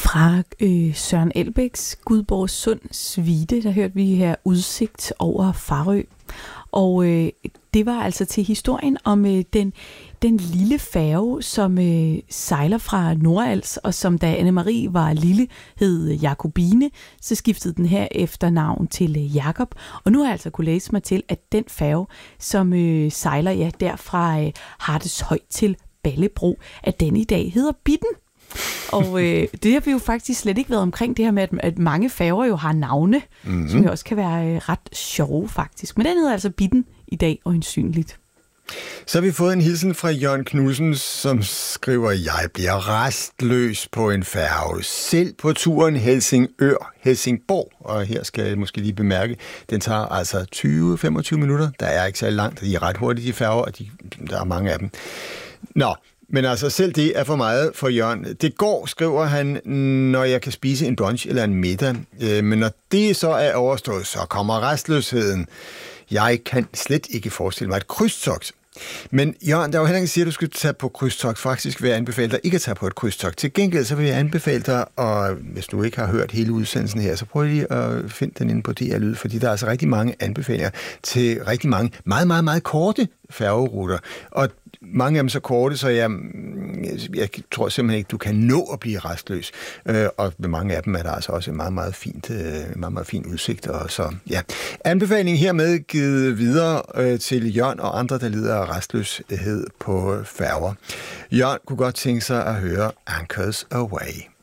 Fra Søren Elbæks Gudborg Sund Svite, der hørte vi her udsigt over Farø. Og det var altså til historien om den lille færge, som sejler fra Nordals, og som da Anne-Marie var lille, hed Jakobine. Så skiftede den her efternavn til Jakob. Og nu har jeg altså kunne læse mig til, at den færge, som sejler der fra Hardeshøj til Ballebro, at den i dag hedder Bitten. Og det har vi jo faktisk slet ikke været omkring, det her med, at mange færger jo har navne, som jo også kan være ret sjove faktisk. Men den hedder altså Bitten i dag, øjensynligt. Så har vi fået en hilsen fra Jørgen Knudsen, som skriver, jeg bliver restløs på en færge, selv på turen Helsingør-Helsingborg. Og her skal jeg måske lige bemærke, den tager altså 20-25 minutter. Der er ikke så langt, de er ret hurtige, de færger, og der er mange af dem. Nå, men altså selv det er for meget for Jørgen. Det går, skriver han, når jeg kan spise en brunch eller en middag. Men når det så er overstået, så kommer restløsheden. Jeg kan slet ikke forestille mig et krydstogt. Men Jørgen, der er jo heller ikke siger, at du skal tage på krydstogt. Faktisk vil jeg anbefale dig ikke at tage på et krydstogt. Til gengæld så vil jeg anbefale dig, og hvis du ikke har hørt hele udsendelsen her, så prøv lige at finde den inde på DR Lyd, fordi der er altså rigtig mange anbefalinger til rigtig mange meget, meget, meget korte færgeruter. Og mange af dem så korte, så jeg tror simpelthen ikke, du kan nå at blive restløs. Og ved mange af dem er der altså også en meget, meget fin udsigt. Og så, ja. Anbefalingen hermed givet videre til Jørgen og andre, der lider af restløshed på færger. Jørgen kunne godt tænke sig at høre Anchors Away.